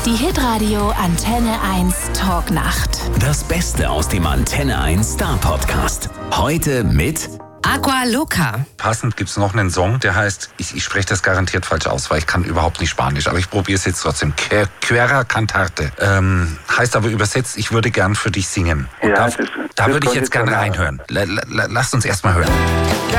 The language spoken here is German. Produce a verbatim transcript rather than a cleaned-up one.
Die Hitradio Antenne eins Talknacht. Das Beste aus dem Antenne eins Star Podcast. Heute mit Agua Loca. Passend gibt es noch einen Song, der heißt, ich, ich spreche das garantiert falsch aus, weil ich kann überhaupt nicht Spanisch, aber ich probiere es jetzt trotzdem. Quiera Cantarte. Ähm, heißt aber übersetzt, ich würde gern für dich singen. Und Ja, da das ist, da das würde ich jetzt gerne konditional. reinhören. L- l- lasst uns erst mal hören.